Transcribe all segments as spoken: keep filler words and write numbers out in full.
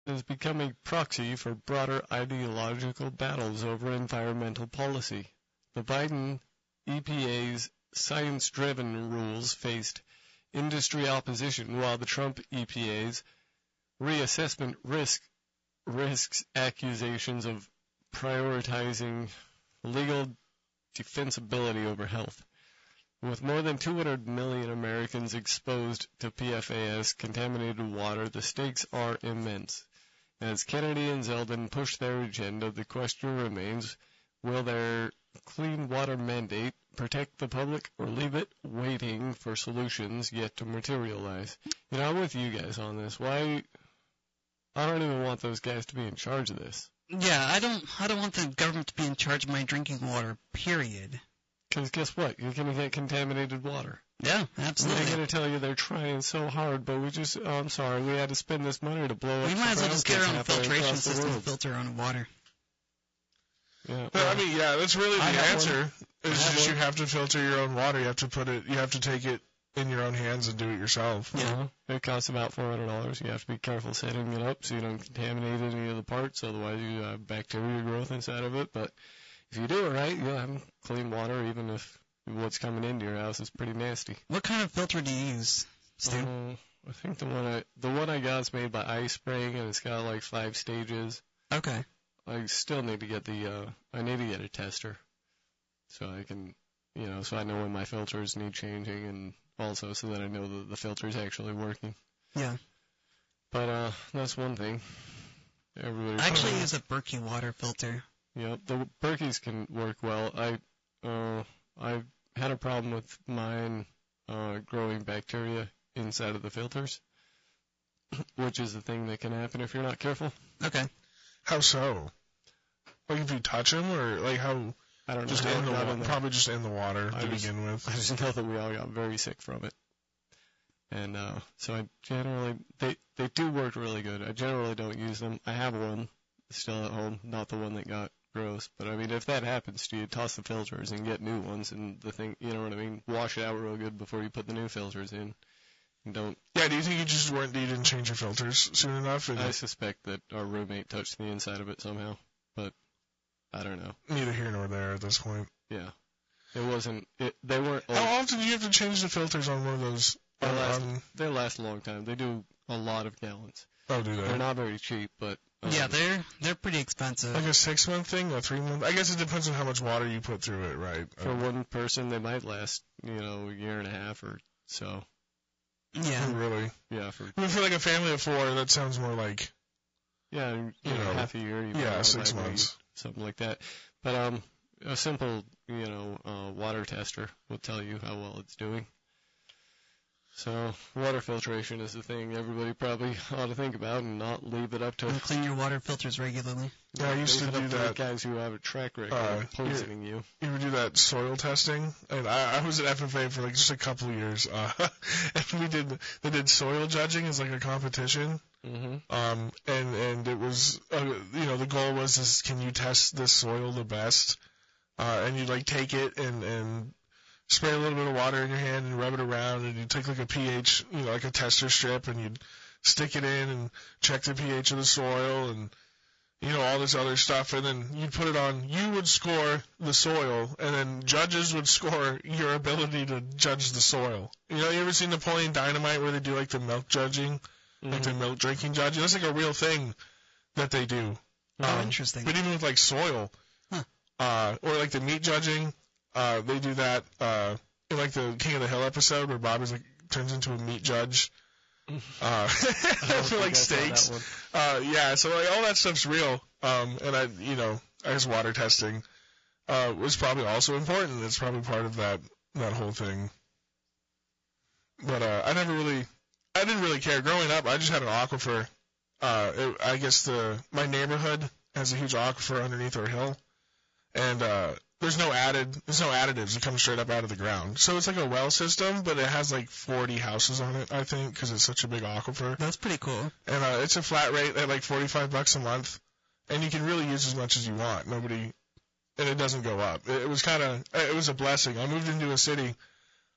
has become a proxy for broader ideological battles over environmental policy. The Biden E P A's science-driven rules faced industry opposition, while the Trump E P A's reassessment risk, risks accusations of prioritizing legal defensibility over health. With more than two hundred million Americans exposed to P F A S contaminated water, the stakes are immense. As Kennedy and Zeldin push their agenda, the question remains, will their clean water mandate protect the public or leave it waiting for solutions yet to materialize? You know, I'm with you guys on this. Why? I don't even want those guys to be in charge of this. Yeah, I don't I don't want the government to be in charge of my drinking water, period. Because guess what? You're going to get contaminated water. Yeah, absolutely. They're going to tell you they're trying so hard, but we just, oh, I'm sorry, we had to spend this money to blow up We the might as well just get our own halfway filtration across the system to world. filter our own water. Yeah, But, I mean, yeah, that's really the I have answer. one. Is I have just one. you have to filter your own water. You have to put it. You have to take it in your own hands and do it yourself. Yeah. Uh-huh. It costs about four hundred dollars. You have to be careful setting it up so you don't contaminate any of the parts, otherwise you have bacteria growth inside of it. But if you do it right, you'll have clean water, even if what's coming into your house is pretty nasty. What kind of filter do you use, Stu? Uh, I think the one I the one I got is made by iSpring, and it's got like five stages. Okay. I still need to get the uh, I need to get a tester, so I can, you know, so I know when my filters need changing, and also so that I know that the filter's actually working. Yeah. But uh, that's one thing. Everybody. I actually use a Berkey water filter. Yep, the Berkeys can work well. I uh, I've had a problem with mine uh, growing bacteria inside of the filters, which is the thing that can happen if you're not careful. Okay. How so? Like if you touch them, or like how? I don't know. Just how in it the got wa- in there. probably just in the water I to just- begin with. I just know that we all got very sick from it. And uh, so I generally, they, they do work really good. I generally don't use them. I have one still at home, not the one that got gross. But I mean, if that happens to you, toss the filters and get new ones. And the thing, you know what I mean? Wash it out real good before you put the new filters in. And don't, Yeah. Do you think you just weren't? You didn't change your filters soon enough? And I suspect that our roommate touched the inside of it somehow. But I don't know. neither here nor there at this point. Yeah. It wasn't, it, they weren't, How like, often do you have to change the filters on one of those? they On, last, on, they last a long time. They do a lot of gallons. oh, do They're they? not very cheap, but um, Yeah, they're they're pretty expensive. Like a six month thing, a three month? I guess it depends on how much water you put through it, right? for Uh, one person they might last, you know, a year and a half or so. Yeah. Really? Yeah, for I mean, for like a family of four, that sounds more like yeah, you You know, know, half a year. You yeah, might six like months. something like that. But um, a simple, you know, uh, water tester will tell you how well it's doing. So water filtration is the thing everybody probably ought to think about and not leave it up to. And clean your water filters regularly. Yeah, I used leave to it up do the that. guys who have a track record Uh, of poisoning you. You ever do that soil testing? And I, I was at F F A for like just a couple of years, uh, and we did they did soil judging as like a competition. Mm-hmm. Um, and and it was uh, you know the goal was is can you test this soil the best? Uh, and you like take it and and spray a little bit of water in your hand and rub it around, and you take like a pH, you know, like a tester strip, and you'd stick it in and check the pH of the soil and you know all this other stuff, and then you'd put it on. You would score the soil, and then judges would score your ability to judge the soil. You know, you ever seen Napoleon Dynamite where they do like the milk judging? Like the milk drinking judging. That's like a real thing that they do. Oh, Um, interesting. But even with like soil, Huh. uh, or like the meat judging, uh, they do that uh, in like the King of the Hill episode where Bobby's like turns into a meat judge. Uh, for like steaks. Uh, yeah, so like all that stuff's real. Um, and I, you know, I guess water testing uh, was probably also important. It's probably part of that that whole thing. But uh, I never really. I didn't really care. Growing up, I just had an aquifer. Uh, it, I guess the my neighborhood has a huge aquifer underneath our hill, and uh, there's no added there's no additives. It comes straight up out of the ground. So it's like a well system, but it has like forty houses on it, I think, because it's such a big aquifer. That's pretty cool. And uh, it's a flat rate at like forty-five bucks a month, and you can really use as much as you want. Nobody, and it doesn't go up. It, it was kind of it was a blessing. I moved into a city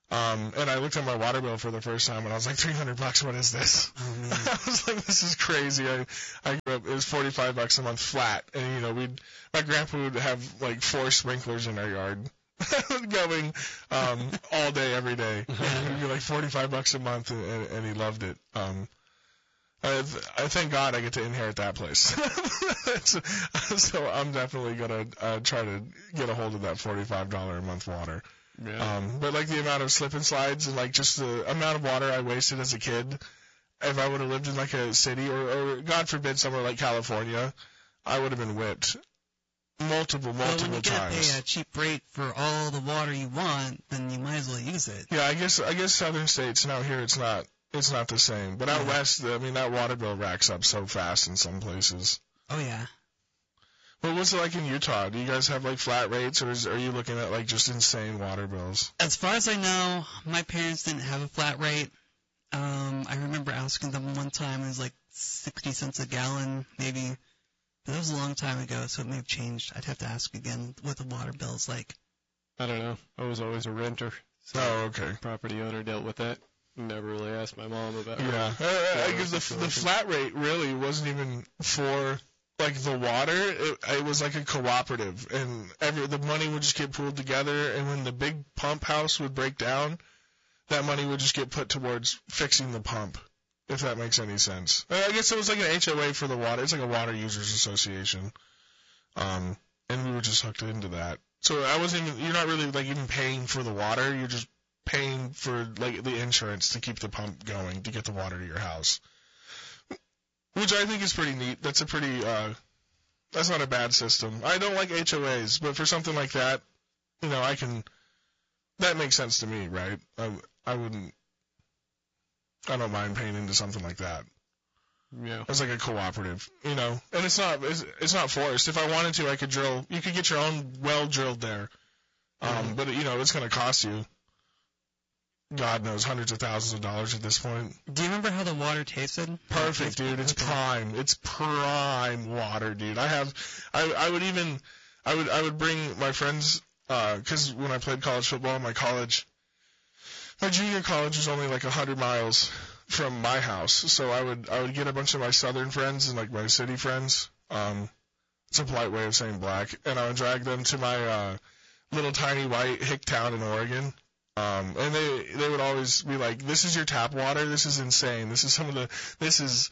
Um, and I looked at my water bill for the first time, and I was like, three hundred bucks. What is this? Oh, man. I was like, this is crazy. I, I grew up, it was forty-five bucks a month flat, and you know, we'd my grandpa would have like four sprinklers in our yard. going um all day every day. It'd be like forty-five bucks a month, and, and, and he loved it. um I, I thank God I get to inherit that place. so, so I'm definitely gonna uh, try to get a hold of that forty-five dollars a month water. Yeah. Um but like the amount of slip and slides and like just the amount of water I wasted as a kid, if I would have lived in like a city or, or God forbid somewhere like California, I would have been whipped multiple, multiple well, when you times. get a, a cheap rate for all the water you want, then you might as well use it. Yeah, I guess I guess southern states, and out here it's not it's not the same. But out Yeah. west, I mean, that water bill racks up so fast in some places. Oh, yeah. But what's it like in Utah? Do you guys have like flat rates, or is, are you looking at like just insane water bills? As far as I know, my parents didn't have a flat rate. Um, I remember asking them one time, it was like sixty cents a gallon, maybe. But that was a long time ago, so it may have changed. I'd have to ask again what the water bill's like. I don't know. I was always a renter. So Oh, okay. property owner dealt with that. Never really asked my mom about her. Yeah, Yeah, because the situation. the flat rate really wasn't even for like the water. It, it was like a cooperative, and every the money would just get pooled together. And when the big pump house would break down, that money would just get put towards fixing the pump. If that makes any sense. I guess it was like an H O A for the water. It's like a water users association. Um, and we were just hooked into that. So I wasn't even, you're not really like even paying for the water. You're just paying for like the insurance to keep the pump going to get the water to your house. Which I think is pretty neat. That's a pretty, uh, that's not a bad system. I don't like H O As, but for something like that, you know, I can, that makes sense to me, right? I, I wouldn't, I don't mind paying into something like that. Yeah. It's like a cooperative, you know, and it's not it's, it's not forced. If I wanted to, I could drill. You could get your own well drilled there, um, Mhm. but you know it's going to cost you, God knows, hundreds of thousands of dollars at this point. Do you remember how the water tasted? Perfect, dude. It's Okay. prime. It's prime water, dude. I have, I I would even, I would I would bring my friends, uh, because when I played college football in my college. My junior college was only like a hundred miles from my house, so I would I would get a bunch of my southern friends and like my city friends. Um, it's a polite way of saying black, and I would drag them to my uh, little tiny white hick town in Oregon. Um, and they they would always be like, "This is your tap water. This is insane. This is some of the this is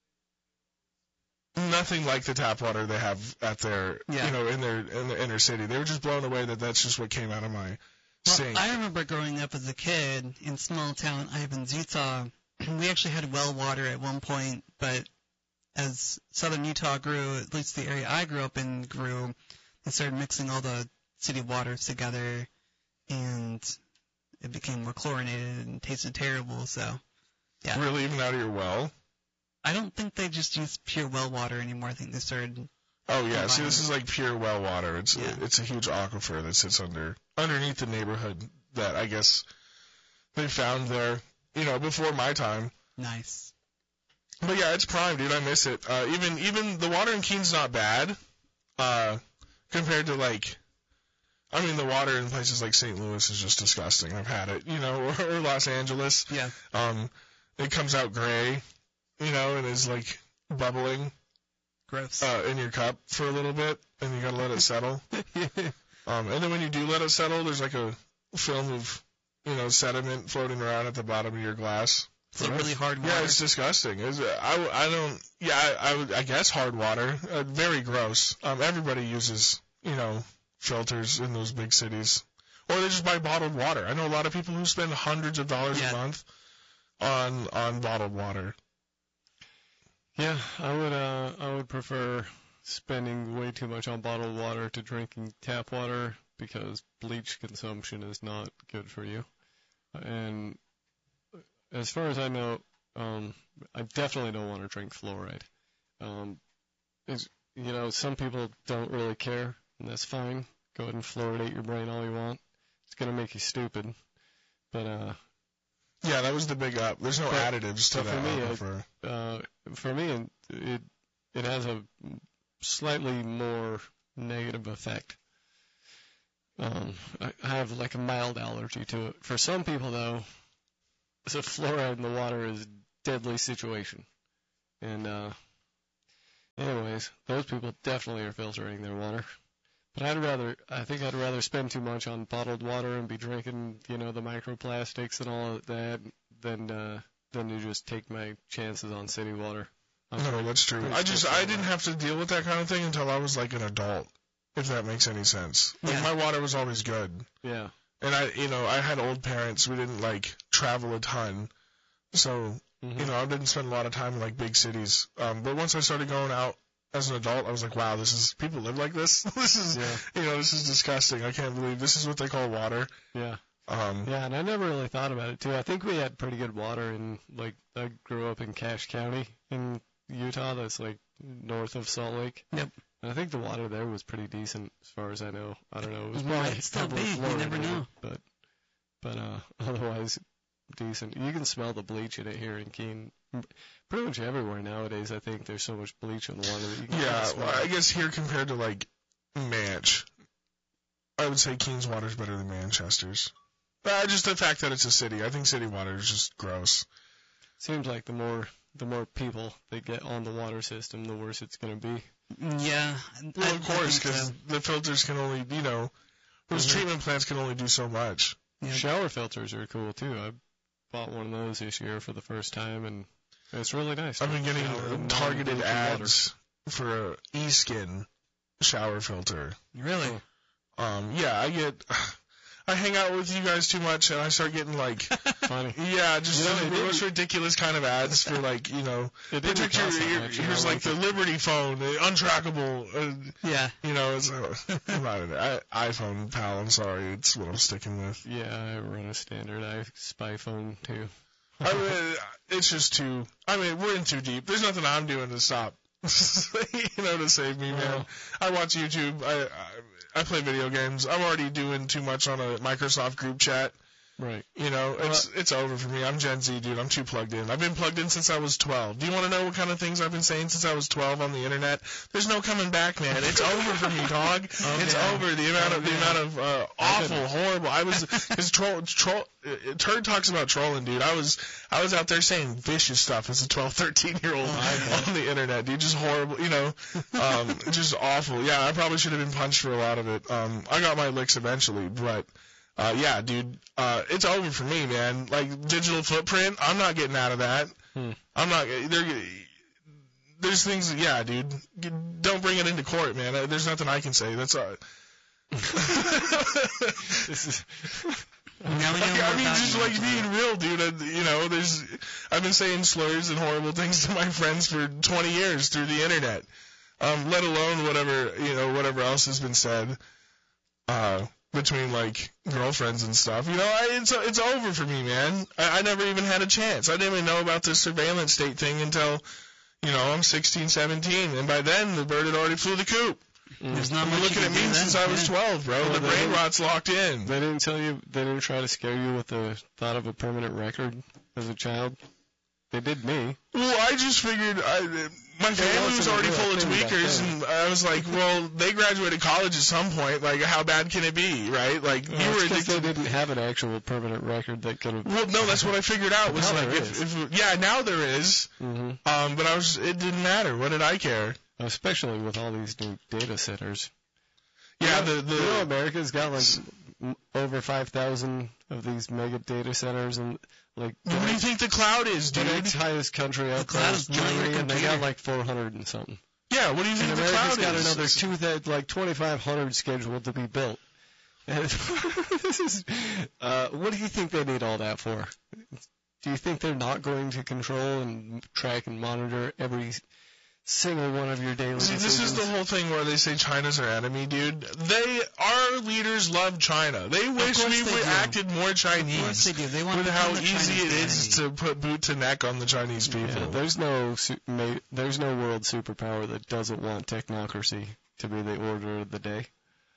nothing like the tap water they have at their Yeah. you know in their in the inner city." They were just blown away that that's just what came out of my Well, sink. I remember growing up as a kid in small town Ivins, Utah. We actually had well water at one point, but as southern Utah grew, at least the area I grew up in grew, they started mixing all the city waters together, and it became more chlorinated and tasted terrible. So, yeah. Really, even out of your well? I don't think they just use pure well water anymore. I think they started. Oh yeah, see, Combined. this is like pure well water. It's Yeah. it's a huge aquifer that sits under underneath the neighborhood that I guess they found there, you know, before my time. Nice. But yeah, it's prime, dude. I miss it. Uh, even even the water in Keene's not bad, uh, compared to like, I mean, the water in places like Saint Louis is just disgusting. I've had it, you know, or, or Los Angeles. Yeah. Um, it comes out gray, you know, and is like bubbling. Gross. Uh, in your cup for a little bit, and you gotta let it settle. Um, and then when you do let it settle, there's like a film of, you know, sediment floating around at the bottom of your glass. It's like really hard water. Yeah, it's disgusting. It's, I, I don't, yeah, I, I, would, I guess hard water. Uh, very gross. Um, everybody uses, you know, filters in those big cities. Or they just buy bottled water. I know a lot of people who spend hundreds of dollars Yeah. a month on, on bottled water. Yeah, I would uh I would prefer spending way too much on bottled water to drinking tap water because bleach consumption is not good for you. And as far as I know, um I definitely don't want to drink fluoride. Um it's, you know, some people don't really care, and that's fine. Go ahead and fluoridate your brain all you want. It's going to make you stupid. But uh Yeah, that was the big up. There's no But- additives to but that for me, aquifer. uh, for me, it it has a slightly more negative effect. Um, I, I have like a mild allergy to it. For some people, though, the fluoride in the water is a deadly situation. And, uh, anyways, those people definitely are filtering their water. But I'd rather, I think I'd rather spend too much on bottled water and be drinking, you know, the microplastics and all of that than, uh, than to just take my chances on city water. I'm no, that's true. I just, I didn't have to deal with that kind of thing until I was like an adult, if that makes any sense. Like, Yeah. my water was always good. Yeah. And I, you know, I had old parents. We didn't, like, travel a ton. So, Mm-hmm. you know, I didn't spend a lot of time in, like, big cities. Um, but once I started going out as an adult, I was like, wow, this is, people live like this? This is, Yeah. you know, this is disgusting. I can't believe this is what they call water. Yeah. Um, Yeah, and I never really thought about it, too. I think we had pretty good water in, like, I grew up in Cache County in Utah. That's, like, north of Salt Lake. Yep. And I think the water there was pretty decent, as far as I know. I don't know. It was Well, probably it's still heavily big. You never fluoridated, know. But, but uh, otherwise, decent. You can smell the bleach in it here in Keene. Pretty much everywhere nowadays, I think there's so much bleach in the water that you can yeah, smell well, I it. guess here compared to, like, Manch, I would say Keene's water is better than Manchester's. Uh, just the fact that it's a city. I think city water is just gross. Seems like the more the more people that get on the water system, the worse it's going to be. Yeah. Well, I- of I course, think because so. the filters can only, you know, those Mhm. treatment plants can only do so much. Yeah. Shower filters are cool too. I bought one of those this year for the first time, and it's really nice. I've been getting Shower in targeted non-bleaching ads for a eSkin shower filter. Really? Oh. Um, yeah, I get, I hang out with you guys too much, and I start getting like, Funny. yeah, just You know, the it most didn't- ridiculous kind of ads for like, you know, It didn't picture cost that here- much, here's I like the it. Liberty phone, the untrackable, uh, Yeah. you know, it's, uh, I'm not an I- iPhone pal. I'm sorry, it's what I'm sticking with. Yeah, I run a standard I spy phone too. I mean, it's just too. I mean, we're in too deep. There's nothing I'm doing to stop. you know, to save me, man. Well. I watch YouTube. I, I I play video games. I'm already doing too much on a Microsoft group chat. Right. You know, it's it's over for me. I'm Gen Z, dude. I'm too plugged in. I've been plugged in since I was twelve. Do you want to know what kind of things I've been saying since I was twelve on the internet? There's no coming back, man. It's over for me, dog. Oh, it's yeah. over. The amount Oh, of the yeah. amount of uh, I've been- awful, horrible. I was his troll troll. Uh, Turd talks about trolling, dude. I was I was out there saying vicious stuff as a twelve, thirteen year old on the internet, dude. Just horrible, you know, um, just awful. Yeah, I probably should have been punched for a lot of it. Um, I got my licks eventually, but. Uh, yeah, dude, uh, it's over for me, man. Like, digital footprint, I'm not getting out of that. Hmm. I'm not, there, there's things, yeah, dude, don't bring it into court, man. Uh, There's nothing I can say. That's, uh, This is Now we know I more mean, about just you. like being real, dude. Uh, you know, there's, I've been saying slurs and horrible things to my friends for twenty years through the internet. Um, let alone whatever, you know, whatever else has been said, uh, between like girlfriends and stuff. You know, I, it's it's over for me, man. I, I never even had a chance. I didn't even know about this surveillance state thing until, you know, I'm sixteen, seventeen, and by then the bird had already flew the coop. There's not I've much been looking you at can me do since then. I was Yeah. twelve, bro. Well, The they brain didn't- rot's locked in. They didn't tell you. They didn't try to scare you with the thought of a permanent record as a child. They did me. Well, I just figured I, my family was wasn't a already real full of thing back tweakers, then. and I was like, well, they graduated college at some point. Like, how bad can it be, right? Like, you Well, were it's 'cause they addicted. didn't have an actual permanent record that could have. Well, no, that's what I figured out. Was Now like, there if, is. if yeah, now there is. hmm Um, but I was, it didn't matter. What did I care? Especially with all these new data centers. Yeah, you know, the the. you know America's got like m- over five thousand of these mega data centers, and like the what do you next, think the cloud is, the dude? next highest country out cloud there is is not your Germany, and they got computer. like four hundred and something. Yeah, what do you think And the America's cloud got is? another two that like twenty-five hundred scheduled to be built. And this is, uh, what do you think they need all that for? Do you think they're not going to control and track and monitor every single one of your daily See, decisions? this is the whole thing where they say China's our enemy, dude. They, our leaders love China. They wish course we they were do. acted more Of course Chinese. they do. They want With to how become the easy it Chinese is enemy. to put boot to neck on the Chinese people. Yeah, there's no su- ma- there's no world superpower that doesn't want technocracy to be the order of the day.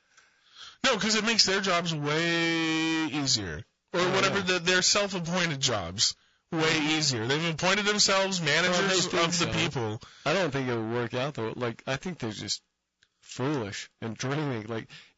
No, because it makes their jobs way easier. Or Oh, whatever, yeah. the, their self-appointed jobs. Way easier. They've appointed themselves managers think of the so. people. I don't think it would work out though. Like I think they're just foolish and dreaming. Like you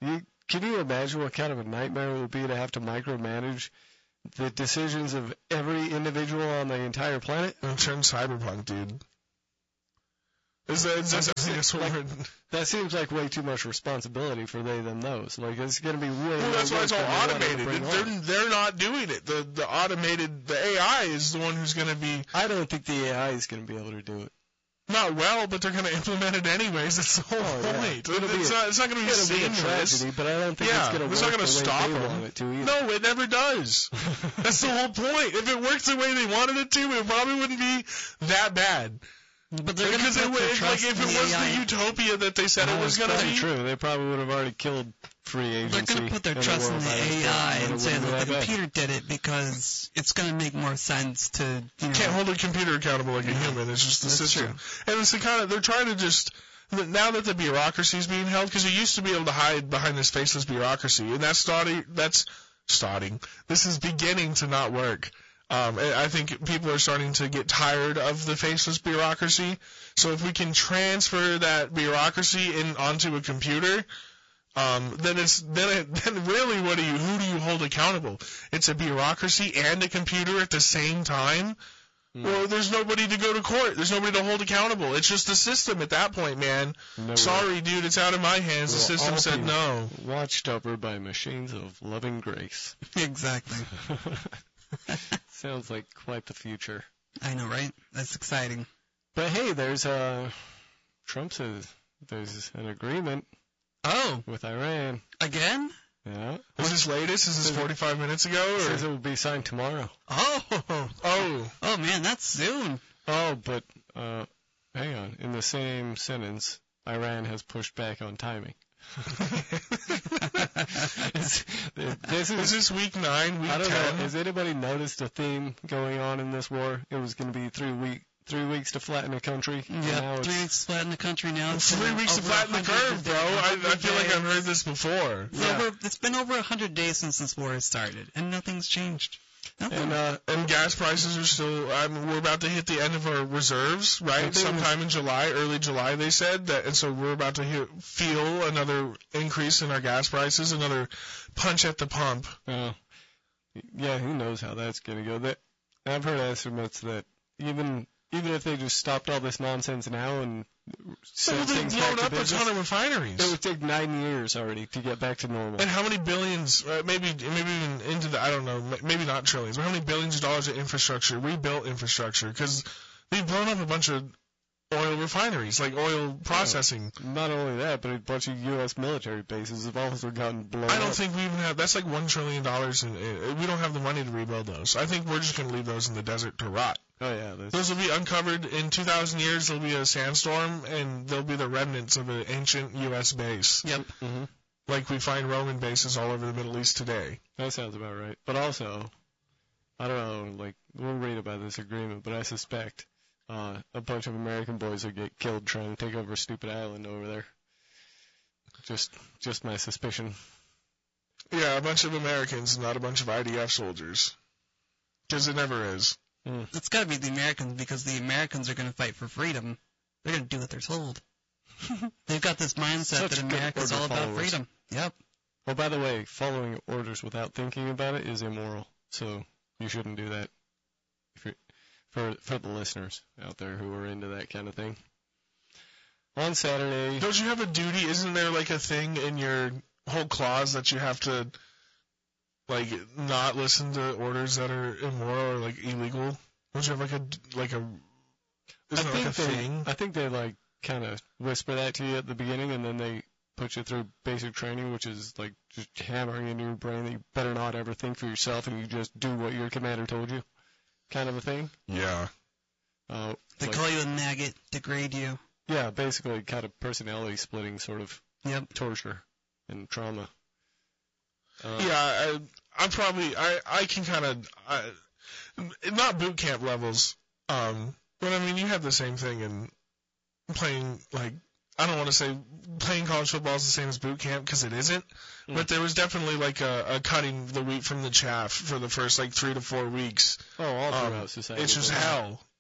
can you imagine what kind of a nightmare it would be to have to micromanage the decisions of every individual on the entire planet? And turn cyberpunk, dude. Is that, is that, I think that's what like, that seems like way too much responsibility for they them those. Like it's going to be way. Well, that's why it's all automated. They're they're not doing it. The the automated the A I is the one who's going to be. I don't think the A I is going to be able to do it. Not well, but they're going to implement it anyways. That's the whole oh, point. Yeah. It's, a, not, it's not going to be seamless. Be a tragedy, but I don't think yeah, it's going to work not gonna the stop way they them. want it to either. No, it never does. That's the whole point. If it worked the way they wanted it to, it probably wouldn't be that bad. But they're because it would, like if it was A I. the utopia that they said no, it was going to be. True. They probably would have already killed free agency. They're going to put their trust in the A I and say that the computer did it because it's going to make more sense to. You know, can't hold a computer accountable like a yeah, human. It's just the that's system. True. And it's the kind of they're trying to just. Now that the bureaucracy is being held, because you used to be able to hide behind this faceless bureaucracy, and that's starting. That's starting. This is beginning to not work. Um, I think people are starting to get tired of the faceless bureaucracy. So if we can transfer that bureaucracy in onto a computer, um, then it's then it, then really what do you who do you hold accountable? It's a bureaucracy and a computer at the same time. Mm. Well, there's nobody to go to court. There's nobody to hold accountable. It's just the system at that point, man. No Sorry, way. dude, it's out of my hands. We'll the system said no. Watched over by machines of loving grace. Exactly. Sounds like quite the future. I know, right? That's exciting. But hey, there's uh, Trump says there's an agreement. Oh, with Iran again? Yeah. Was this latest? Is this forty-five minutes ago? Or? Says it will be signed tomorrow. Oh, oh, oh man, that's soon. Oh, but uh, hang on. In the same sentence, Iran has pushed back on timing. is, this is, is this week nine, week I don't ten? know. Has anybody noticed a theme going on in this war? It was going to be three week, three weeks to flatten a country. Yeah, three weeks to flatten the country now. It's three weeks to flatten the curve, bro. I, I feel like I've heard this before. Yeah. Over, it's been over a hundred days since this war has started, and nothing's changed. Nothing. And, uh, and gas prices are still. I mean, we're about to hit the end of our reserves, right? Sometime in July, early July, they said that, and so we're about to hear, feel another increase in our gas prices, another punch at the pump. Uh, yeah, who knows how that's going to go? That I've heard estimates that even even if they just stopped all this nonsense now and so they've blown up business, a ton of refineries. It would take nine years already to get back to normal. And how many billions, uh, maybe maybe even into the, I don't know, maybe not trillions, but how many billions of dollars of infrastructure, rebuilt infrastructure, because they've blown up a bunch of oil refineries, like oil processing. Yeah, not only that, but a bunch of U S military bases have also gotten blown up. I don't up. think we even have, that's like one trillion dollars, and we don't have the money to rebuild those. I think we're just going to leave those in the desert to rot. Oh, yeah. That's... Those will be uncovered in two thousand years. There'll be a sandstorm, and they'll be the remnants of an ancient U S base. Yep. Mm-hmm. Like we find Roman bases all over the Middle East today. That sounds about right. But also, I don't know, like, we'll read about this agreement, but I suspect uh, a bunch of American boys will get killed trying to take over a stupid island over there. Just, just my suspicion. Yeah, a bunch of Americans, not a bunch of I D F soldiers. Because it never is. Mm. It's got to be the Americans, because the Americans are going to fight for freedom. They're going to do what they're told. They've got this mindset Such that America's all about followers. freedom. Yep. Well, by the way, following orders without thinking about it is immoral, so you shouldn't do that. If you're, for for the listeners out there who are into that kind of thing. On Saturday... Don't you have a duty? Isn't there like a thing in your whole clause that you have to... like not listen to orders that are immoral or like illegal? Don't you have like a like a? Isn't it like a they, thing? I think they like kind of whisper that to you at the beginning, and then they put you through basic training, which is like just hammering into your brain that you better not ever think for yourself, and you just do what your commander told you, kind of a thing. Yeah. Uh, they like, call you a maggot, degrade you. Yeah, basically kind of personality splitting sort of yep. torture and trauma. Uh, yeah, I, I'm probably I I can kind of not boot camp levels, um, but I mean you have the same thing in playing like I don't want to say playing college football is the same as boot camp because it isn't, mm. but there was definitely like a, a cutting the wheat from the chaff for the first like three to four weeks. Oh, all throughout um, society. It's just hell.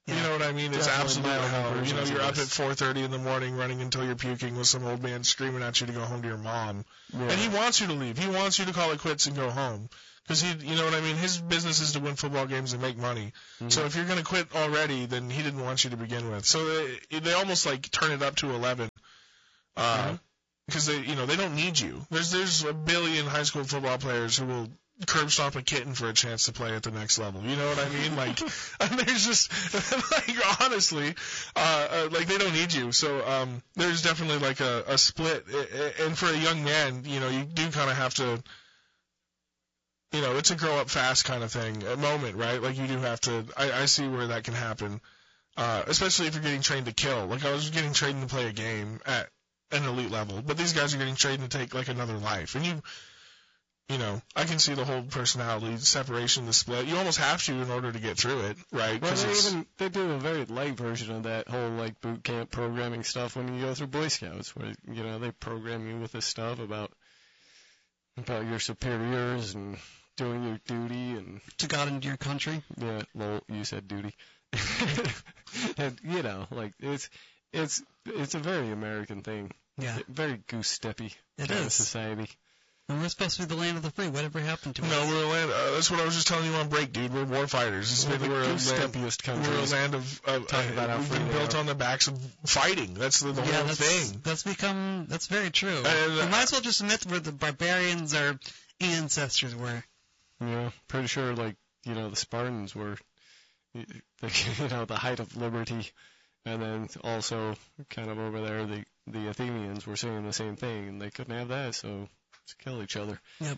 Yeah. You know what I mean? It's absolute hell. You know, you're up at four thirty in the morning running until you're puking with some old man screaming at you to go home to your mom. Yeah. And he wants you to leave. He wants you to call it quits and go home. Because he, you know what I mean? His business is to win football games and make money. Mm-hmm. So if you're going to quit already, then he didn't want you to begin with. So they, they almost like turn it up to eleven. Uh, mm-hmm. Because they, you know, they don't need you. There's there's a billion high school football players who will curb stomp a kitten for a chance to play at the next level. You know what I mean? Like, there's just like honestly, uh, uh, like they don't need you. So um, there's definitely like a, a split. And for a young man, you know, you do kind of have to. You know, it's a grow up fast kind of thing, a moment, right? Like you do have to. I, I see where that can happen, uh, especially if you're getting trained to kill. Like I was getting trained to play a game at an elite level, but these guys are getting trained to take like another life, and you, you know, I can see the whole personality separation, the split. You almost have to in order to get through it, right? Well, they even they do a very light version of that whole like boot camp programming stuff when you go through Boy Scouts, where you know they program you with this stuff about about your superiors and doing your duty and to God and your country. Yeah, well, you said duty. And you know, like it's it's it's a very American thing. Yeah, very goose steppy it kind is. of society. And we're supposed to be the land of the free. Whatever happened to us? No, we're a land. Uh, that's what I was just telling you on break, dude. We're war fighters. This we're is the we're goose steppiest country. We're a land of. Uh, Talk about how we've free been they built are. on the backs of fighting. That's the, the yeah, whole that's, thing. That's become. That's very true. And, uh, we might as well just admit where the barbarians, our ancestors, were. Yeah, pretty sure, like, you know, the Spartans were, you know, the height of liberty. And then also, kind of over there, the, the Athenians were saying the same thing, and they couldn't have that, so let's kill each other. Yep.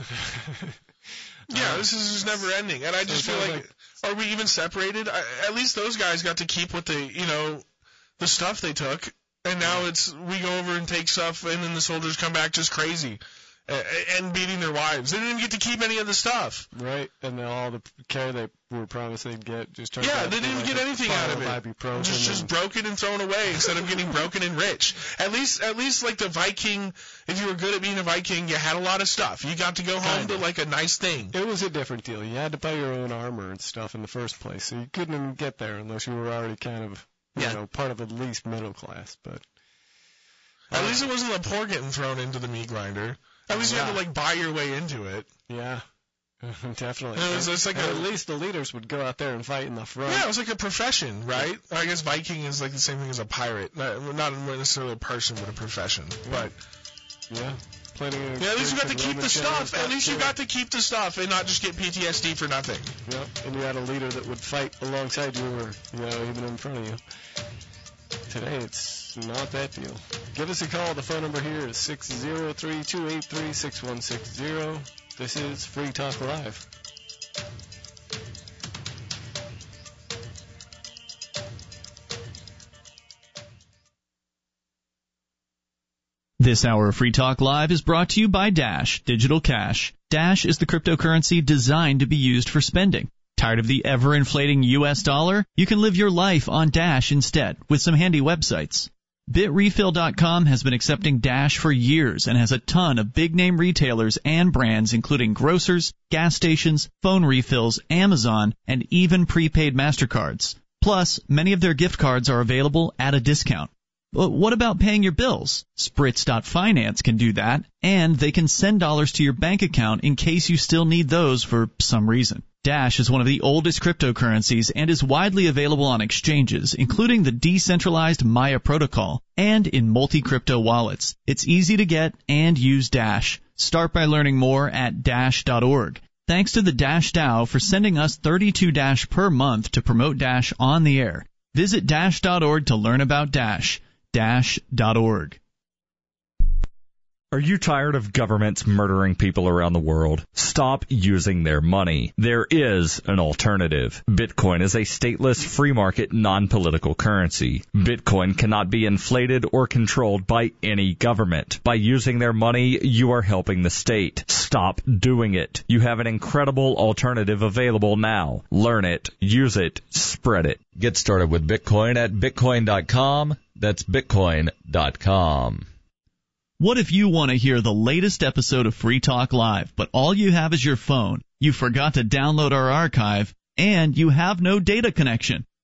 Yeah, this is just never ending. And I just so feel like, like, are we even separated? I, at least those guys got to keep what they, you know, the stuff they took. And now it's, we go over and take stuff, and then the soldiers come back just crazy. And beating their wives. They didn't even get to keep any of the stuff. Right, and then all the care they were promised they'd get just turned yeah, out they didn't like get anything out of it. Just, just broken and thrown away instead of getting broken and rich. At least, at least like the Viking. If you were good at being a Viking, you had a lot of stuff. You got to go home Kinda. to like a nice thing. It was a different deal. You had to buy your own armor and stuff in the first place, so you couldn't even get there unless you were already kind of, you yeah. know, part of at least middle class. But at uh, least it wasn't the poor getting thrown into the meat grinder. At least you yeah. had to, like, buy your way into it. Yeah, definitely. It was, it's like a, at least the leaders would go out there and fight in the front. Yeah, it was like a profession, right? I guess Viking is like the same thing as a pirate. Not, not necessarily a person, but a profession. But yeah, plenty of yeah, at least you got to keep the stuff. At least you got to keep the stuff and not just get P T S D for nothing. Yep, and you had a leader that would fight alongside you or, you know, even in front of you. Today, it's not that deal. Give us a call. The phone number here is six zero three, two eight three, six one six zero. This is Free Talk Live. This hour of Free Talk Live is brought to you by Dash Digital Cash. Dash is the cryptocurrency designed to be used for spending. Tired of the ever-inflating U S dollar? You can live your life on Dash instead with some handy websites. Bit Refill dot com has been accepting Dash for years and has a ton of big-name retailers and brands including grocers, gas stations, phone refills, Amazon, and even prepaid MasterCards. Plus, many of their gift cards are available at a discount. But what about paying your bills? Spritz dot Finance can do that, and they can send dollars to your bank account in case you still need those for some reason. Dash is one of the oldest cryptocurrencies and is widely available on exchanges, including the decentralized Maya protocol, and in multi-crypto wallets. It's easy to get and use Dash. Start by learning more at dash dot org. Thanks to the Dash DAO for sending us thirty-two Dash per month to promote Dash on the air. Visit dash dot org to learn about Dash. dash dot org. Are you tired of governments murdering people around the world? Stop using their money. There is an alternative. Bitcoin is a stateless, free market, non-political currency. Bitcoin cannot be inflated or controlled by any government. By using their money, you are helping the state. Stop doing it. You have an incredible alternative available now. Learn it, use it, spread it. Get started with Bitcoin at bitcoin dot com. That's bitcoin dot com. What if you want to hear the latest episode of Free Talk Live, but all you have is your phone, you forgot to download our archive, and you have no data connection?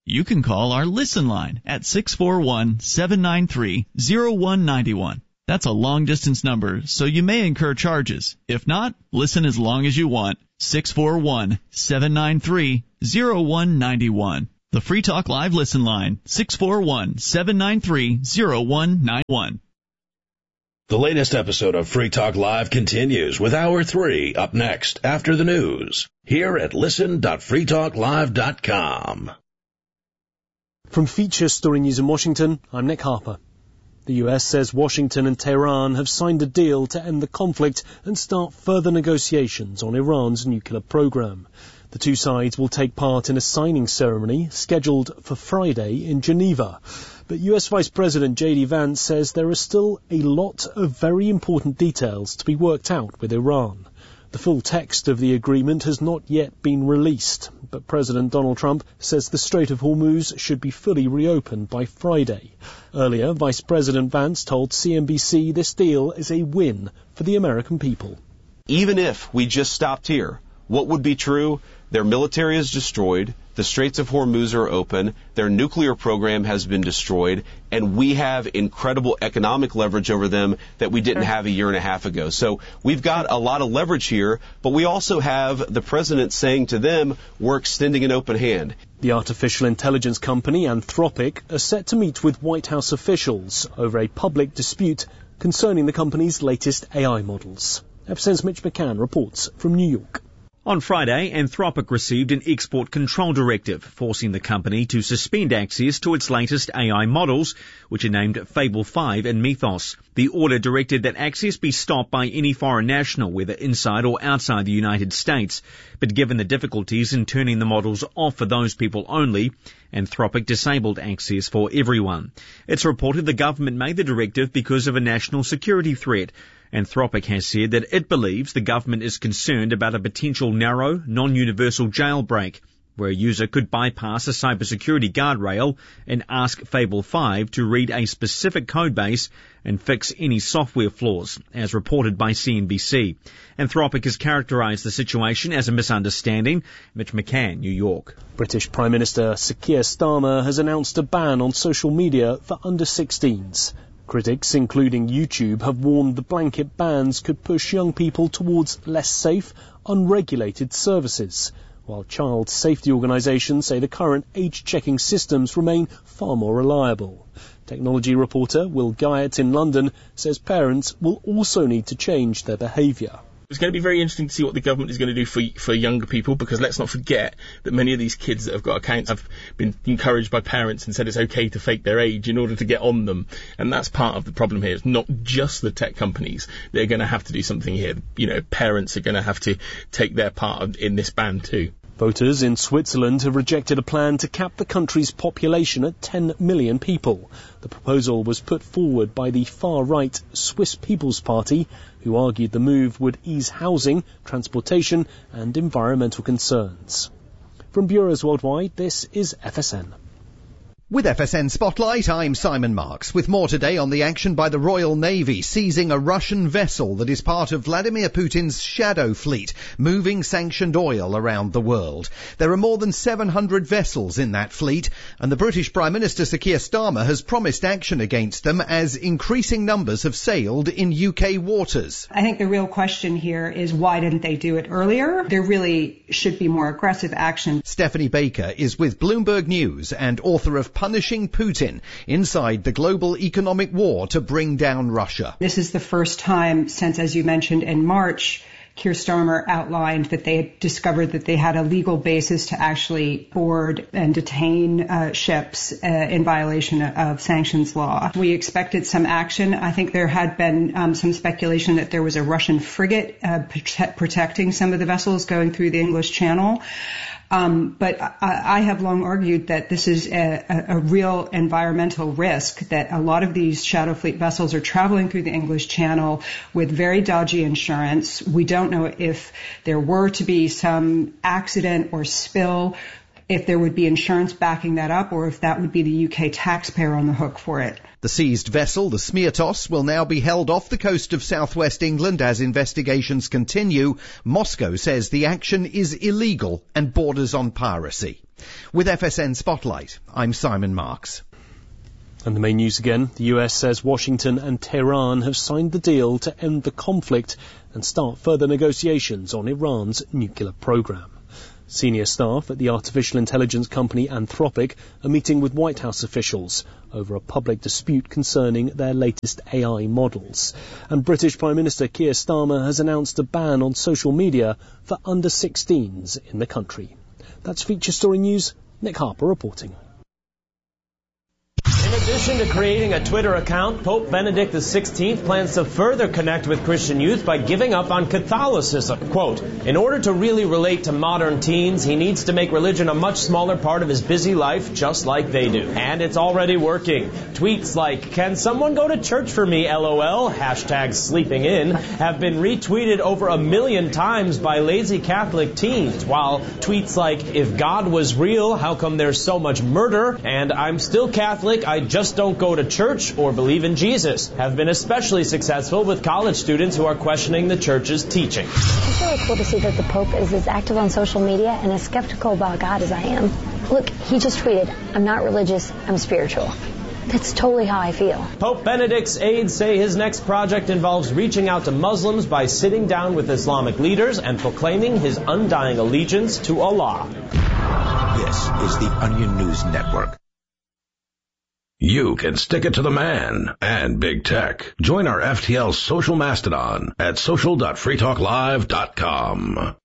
You can call our Listen line at six four one, seven nine three, zero one nine one. That's a long-distance number, so you may incur charges. If not, listen as long as you want. six four one, seven nine three, zero one nine one. The Free Talk Live Listen line, six four one, seven nine three, zero one nine one. The latest episode of Free Talk Live continues with Hour three up next after the news here at listen dot free talk live dot com. From Feature Story News in Washington, I'm Nick Harper. The U S says Washington and Tehran have signed a deal to end the conflict and start further negotiations on Iran's nuclear program. The two sides will take part in a signing ceremony scheduled for Friday in Geneva. But U S Vice President J D Vance says there are still a lot of very important details to be worked out with Iran. The full text of the agreement has not yet been released, but President Donald Trump says the Strait of Hormuz should be fully reopened by Friday. Earlier, Vice President Vance told C N B C this deal is a win for the American people. Even if we just stopped here, what would be true? Their military is destroyed, the Straits of Hormuz are open, their nuclear program has been destroyed, and we have incredible economic leverage over them that we didn't have a year and a half ago. So we've got a lot of leverage here, but we also have the president saying to them, we're extending an open hand. The artificial intelligence company Anthropic are set to meet with White House officials over a public dispute concerning the company's latest A I models. F S N's Mitch McCann reports from New York. On Friday, Anthropic received an export control directive, forcing the company to suspend access to its latest A I models, which are named Fable five and Mythos. The order directed that access be stopped by any foreign national, whether inside or outside the United States. But given the difficulties in turning the models off for those people only, Anthropic disabled access for everyone. It's reported the government made the directive because of a national security threat. Anthropic has said that it believes the government is concerned about a potential narrow, non-universal jailbreak, where a user could bypass a cybersecurity guardrail and ask Fable five to read a specific codebase and fix any software flaws, as reported by C N B C. Anthropic has characterized the situation as a misunderstanding. Mitch McCann, New York. British Prime Minister Sir Keir Starmer has announced a ban on social media for under sixteens. Critics, including YouTube, have warned the blanket bans could push young people towards less safe, unregulated services, while child safety organisations say the current age-checking systems remain far more reliable. Technology reporter Will Guyot in London says parents will also need to change their behaviour. It's going to be very interesting to see what the government is going to do for for younger people, because let's not forget that many of these kids that have got accounts have been encouraged by parents and said it's okay to fake their age in order to get on them. And that's part of the problem here. It's not just the tech companies. They're going to have to do something here. You know, parents are going to have to take their part in this ban too. Voters in Switzerland have rejected a plan to cap the country's population at ten million people. The proposal was put forward by the far-right Swiss People's Party, who argued the move would ease housing, transportation and environmental concerns. From bureaus worldwide, this is F S N. With F S N Spotlight, I'm Simon Marks, with more today on the action by the Royal Navy seizing a Russian vessel that is part of Vladimir Putin's shadow fleet, moving sanctioned oil around the world. There are more than seven hundred vessels in that fleet, and the British Prime Minister Sir Keir Starmer has promised action against them as increasing numbers have sailed in U K waters. I think the real question here is why didn't they do it earlier? There really should be more aggressive action. Stephanie Baker is with Bloomberg News and author of Punishing Putin, Inside the Global Economic War to Bring Down Russia. This is the first time since, as you mentioned, in March, Keir Starmer outlined that they had discovered that they had a legal basis to actually board and detain uh, ships uh, in violation of sanctions law. We expected some action. I think there had been um, some speculation that there was a Russian frigate uh, prote- protecting some of the vessels going through the English Channel. Um, but I, I have long argued that this is a, a, a real environmental risk, that a lot of these shadow fleet vessels are traveling through the English Channel with very dodgy insurance. We don't know if there were to be some accident or spill, if there would be insurance backing that up or if that would be the U K taxpayer on the hook for it. The seized vessel, the Smirtos, will now be held off the coast of southwest England as investigations continue. Moscow says the action is illegal and borders on piracy. With F S N Spotlight, I'm Simon Marks. And the main news again, the U S says Washington and Tehran have signed the deal to end the conflict and start further negotiations on Iran's nuclear program. Senior staff at the artificial intelligence company Anthropic are meeting with White House officials over a public dispute concerning their latest A I models. And British Prime Minister Keir Starmer has announced a ban on social media for under sixteens in the country. That's Feature Story News. Nick Harper reporting. In addition to creating a Twitter account, Pope Benedict the sixteenth plans to further connect with Christian youth by giving up on Catholicism. Quote, in order to really relate to modern teens, he needs to make religion a much smaller part of his busy life, just like they do. And it's already working. Tweets like, can someone go to church for me, LOL, hashtag sleeping in, have been retweeted over a million times by lazy Catholic teens, while tweets like, if God was real, how come there's so much murder, and I'm still Catholic, I just don't go to church or believe in Jesus, have been especially successful with college students who are questioning the church's teaching. It's really cool to see that the Pope is as active on social media and as skeptical about God as I am. Look, he just tweeted, I'm not religious, I'm spiritual. That's totally how I feel. Pope Benedict's aides say his next project involves reaching out to Muslims by sitting down with Islamic leaders and proclaiming his undying allegiance to Allah. This is the Onion News Network. You can stick it to the man and big tech. Join our F T L social mastodon at social dot free talk live dot com.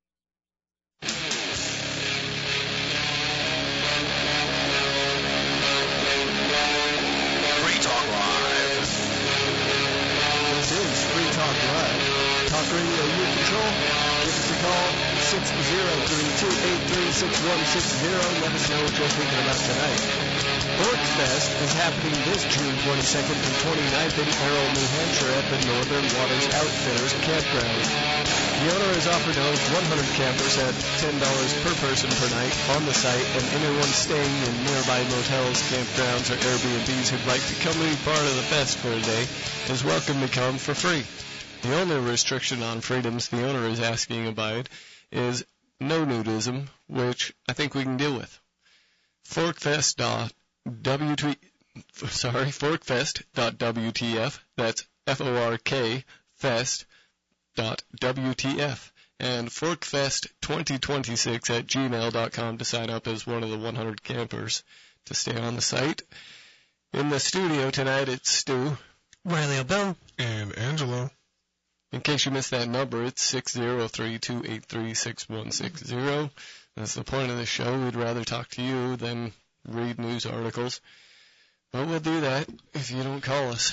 Free Talk Live. This is Free Talk Live. Talk radio you control. Give us a call, six zero three, two eight three, six one six zero. Let us know what you're thinking about tonight. Orcfest is happening this June twenty-second and twenty-ninth in Errol, New Hampshire at the Northern Waters Outfitters Campground. The owner has offered to host one hundred campers at ten dollars per person per night on the site, and anyone staying in nearby motels, campgrounds, or Airbnbs who'd like to come and be part of the fest for a day is welcome to come for free. The only restriction on freedoms the owner is asking about is no nudism, which I think we can deal with. Forkfest dot W T sorry, forkfest dot W T F, that's F O R K fest dot W T F, and forkfest twenty twenty-six at gmail dot com to sign up as one of the one hundred campers to stay on the site. In the studio tonight, it's Stu, Riley O'Bell, and Angelo. In case you missed that number, it's six zero three, two eight three, six one six zero. That's the point of the show. We'd rather talk to you than read news articles, but we'll do that if you don't call us.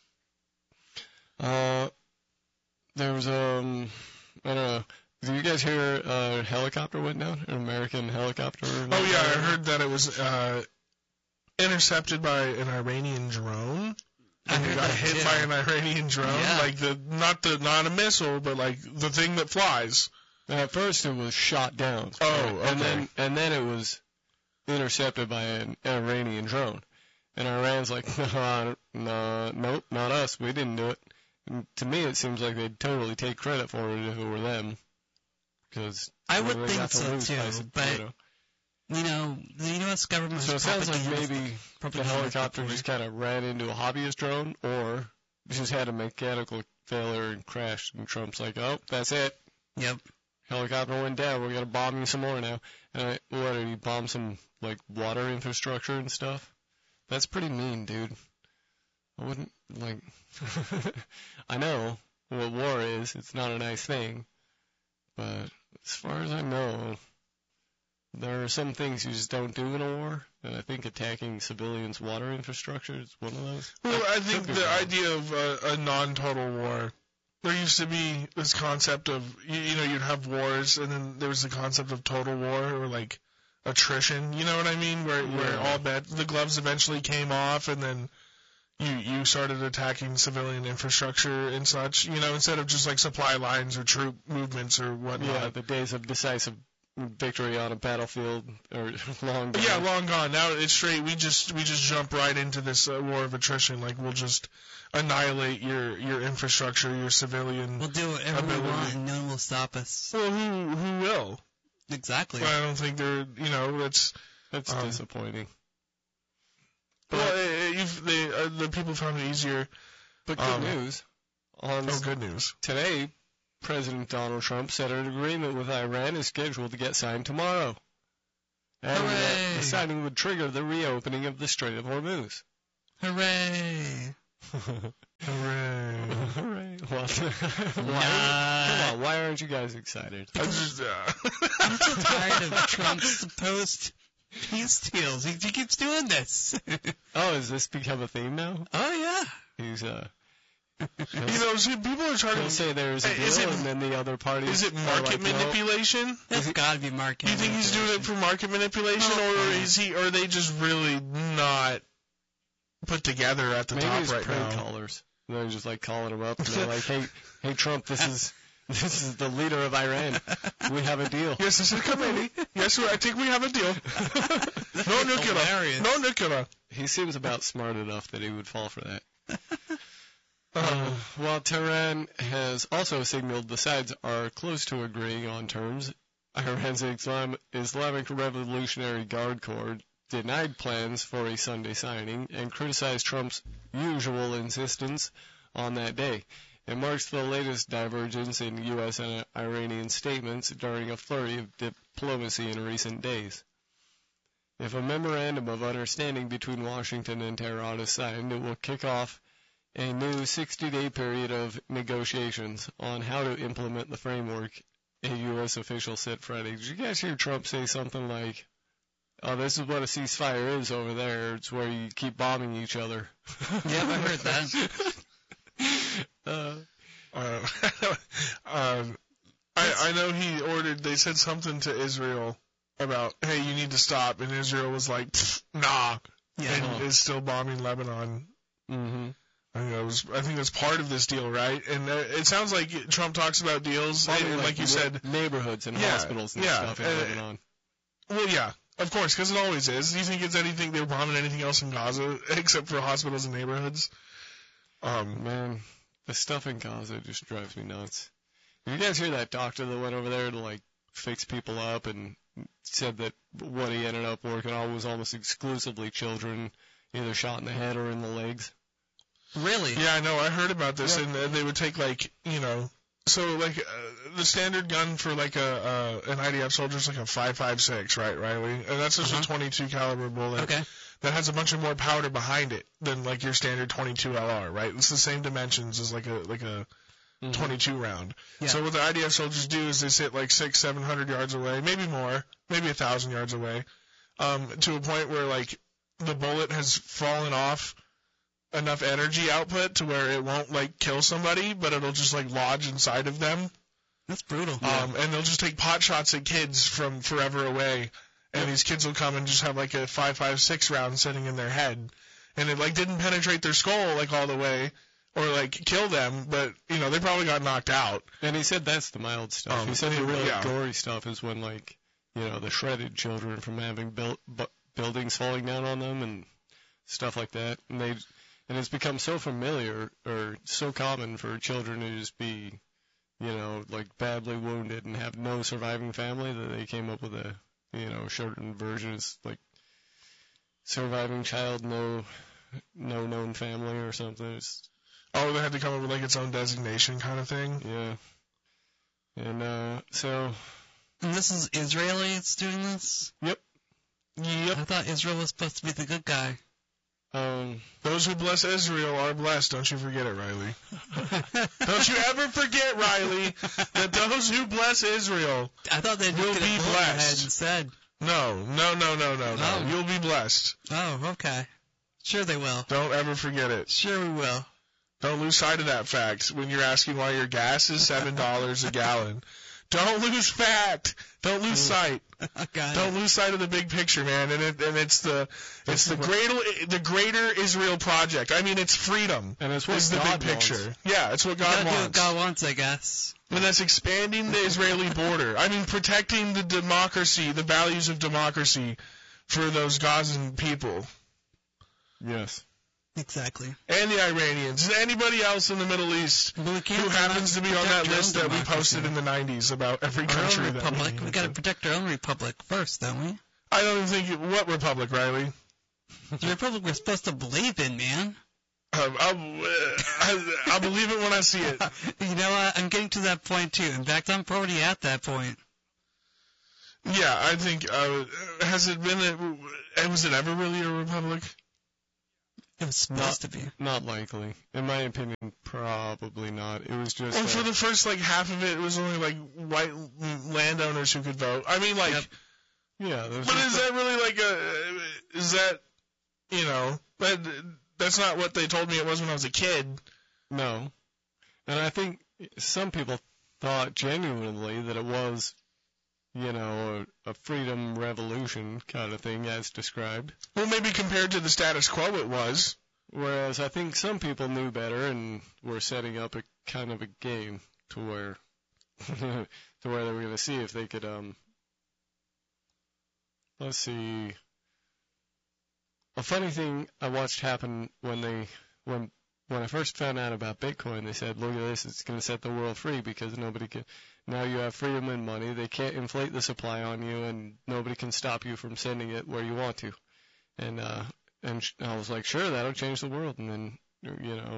Uh, there was, um, I don't know, did you guys hear a helicopter went down? An American helicopter? Oh, yeah, I heard that it was uh, intercepted by an Iranian drone. And it got hit by an Iranian drone, yeah. like the not the not a missile, but like the thing that flies. And at first, it was shot down. Oh, okay. and then and then it was intercepted by an Iranian drone, and Iran's like, no, no, nope, not us. We didn't do it. And to me, it seems like they'd totally take credit for it if it were them, because I would think so too. But you know, the U S government. So it sounds like maybe the helicopter just kind of ran into a hobbyist drone, or just had a mechanical failure and crashed. And Trump's like, "Oh, that's it. Yep, helicopter went down. We're gonna bomb you some more now." And I, what did he bomb some like water infrastructure and stuff? That's pretty mean, dude. I wouldn't like. I know what war is. It's not a nice thing, but as far as I know, there are some things you just don't do in a war, and I think attacking civilians' water infrastructure is one of those. Well, I think the idea of a, a non-total war, there used to be this concept of, you, you know, you'd have wars, and then there was the concept of total war, or like attrition, you know what I mean, where yeah. where all bet the gloves eventually came off, and then you you started attacking civilian infrastructure and such, you know, instead of just like supply lines or troop movements or whatnot. Yeah, the days of decisive victory on a battlefield or long gone. Yeah, long gone. Now it's straight. We just we just jump right into this uh, war of attrition. Like we'll just annihilate your your infrastructure, your civilian. We'll do whatever ability. we want, and no one will stop us. Well, who who will? Exactly. Well, I don't think they're. You know, that's that's um, disappointing. But well, uh, you've, they, uh, the people found it easier. But good um, news. On oh, good news. Today, President Donald Trump said an agreement with Iran is scheduled to get signed tomorrow. And Hooray! The signing would trigger the reopening of the Strait of Hormuz. Hooray! Hooray! Hooray! Well, why, come on, why aren't you guys excited? I'm just, uh... I'm so tired of Trump's supposed peace deals. He, he keeps doing this. Oh, has this become a theme now? Oh yeah. He's uh. You know, see, people are trying to say there's a deal, it, and then the other party. Is it market like, manipulation? No. It's got to be market. Do you think he's doing it for market manipulation, oh, or is he? Or are they just really not put together at the Maybe top it's right prank now? callers. They're just like calling him up, and they're like, "Hey, hey, Trump, this is this is the leader of Iran. We have a deal." Yes, this is a committee. Yes, I think we have a deal. No nuclear. Hilarious. No nuclear. He seems about smart enough that he would fall for that. Uh, while Tehran has also signaled the sides are close to agreeing on terms, Iran's Islam, Islamic Revolutionary Guard Corps denied plans for a Sunday signing and criticized Trump's usual insistence on that day. It marks the latest divergence in U S and Iranian statements during a flurry of diplomacy in recent days. If a memorandum of understanding between Washington and Tehran is signed, it will kick off a new sixty-day period of negotiations on how to implement the framework, a U S official said Friday. Did you guys hear Trump say something like, oh, this is what a ceasefire is over there. It's where you keep bombing each other. Yeah, I heard that. uh, uh, um, I, I know he ordered, they said something to Israel about, hey, you need to stop. And Israel was like, nah. Yeah. And is still bombing Lebanon. Mm-hmm. I think, that was, I think that's part of this deal, right? And uh, it sounds like Trump talks about deals, and, like, like you said, neighborhoods and yeah, hospitals and yeah, stuff in uh, Lebanon. Well, yeah, of course, because it always is. Do you think it's anything they're bombing anything else in Gaza except for hospitals and neighborhoods? Um, man, the stuff in Gaza just drives me nuts. Did you guys hear that doctor that went over there to like fix people up and said that what he ended up working on was almost exclusively children, either shot in the head or in the legs? Really? Yeah, I know. I heard about this, yeah. and uh, they would take like, you know, so like uh, the standard gun for like a uh, an I D F soldier is like a five five six, right, Riley? And that's just uh-huh. a twenty-two caliber bullet. Okay. That has a bunch of more powder behind it than like your standard twenty-two L R, right? It's the same dimensions as like a like a mm-hmm. twenty-two round. Yeah. So what the I D F soldiers do is they sit like six, seven hundred yards away, maybe more, maybe a thousand yards away, um, to a point where like the bullet has fallen off enough energy output to where it won't like kill somebody, but it'll just like lodge inside of them. That's brutal. Um, yeah. And they'll just take pot shots at kids from forever away, and yep. these kids will come and just have like a five five six round sitting in their head, and it like didn't penetrate their skull like all the way, or like kill them, but you know they probably got knocked out. And he said that's the mild stuff. Um, he said the really yeah. gory stuff is when like you know the shredded children from having built bu- buildings falling down on them and stuff like that, and they. And it's become so familiar or so common for children to just be, you know, like badly wounded and have no surviving family that they came up with a, you know, shortened version. It's like surviving child, no, no known family or something. It's, oh, they had to come up with like its own designation kind of thing. Yeah. And uh, so. And this is Israeli that's doing this? Yep. Yep. I thought Israel was supposed to be the good guy. Um, those who bless Israel are blessed. Don't you forget it, Riley. Don't you ever forget, Riley, that those who bless Israel I thought they'd will look be at blessed. And said, no, no, no, no, no, no. Oh. You'll be blessed. Oh, okay. Sure they will. Don't ever forget it. Sure we will. Don't lose sight of that fact when you're asking why your gas is seven dollars a gallon. Don't lose fact. Don't lose sight. Don't lose sight of the big picture, man. And it, and it's the it's the greater the greater Israel project. I mean, it's freedom. And it's what is the God big picture. wants. Yeah, it's what God Gotta do what wants. God wants, I guess. And that's expanding the Israeli border. I mean, protecting the democracy, the values of democracy for those Gazan people. Yes. Exactly. And the Iranians. And anybody else in the Middle East who happens to be on that list that we posted in the nineties about every country. Our own that republic. We, we got to protect our own republic first, don't we? I don't even think... What republic, Riley? The republic we're supposed to believe in, man. Um, I'll, uh, I'll believe it when I see it. You know what? I'm getting to that point, too. In fact, I'm already at that point. Yeah, I think... Uh, has it been... A, was it ever really a republic? It was supposed not, to be. Not likely. In my opinion, probably not. It was just... Well, uh, for the first, like, half of it, it was only, like, white landowners who could vote. I mean, like... Yep. Yeah, but is that really, like, a... Is that... You know... That, that's not what they told me it was when I was a kid. No. And I think some people thought genuinely that it was... you know, a, a freedom revolution kind of thing as described. Well, maybe compared to the status quo it was. Whereas I think some people knew better and were setting up a kind of a game to where, to where they were going to see if they could, um, let's see. A funny thing I watched happen when they, when, when I first found out about Bitcoin, they said, look at this, it's going to set the world free because nobody can, now you have freedom and money, they can't inflate the supply on you and nobody can stop you from sending it where you want to. And, uh, and sh- I was like, sure, that'll change the world. And then, you know,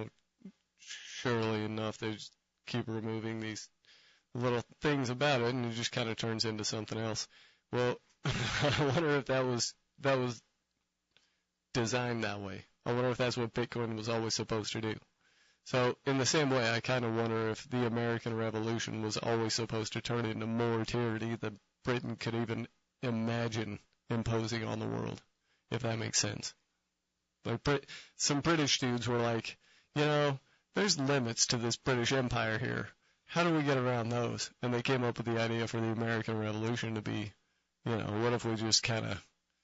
surely enough, they just keep removing these little things about it and it just kind of turns into something else. Well, I wonder if that was, that was designed that way. I wonder if that's what Bitcoin was always supposed to do. So in the same way, I kind of wonder if the American Revolution was always supposed to turn into more tyranny than Britain could even imagine imposing on the world, if that makes sense. Like Brit- some British dudes were like, you know, there's limits to this British Empire here. How do we get around those? And they came up with the idea for the American Revolution to be, you know, what if we just kind of